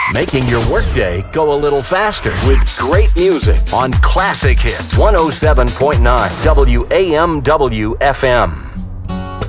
Making your workday go a little faster with great music on Classic Hits 107.9 WAMW FM.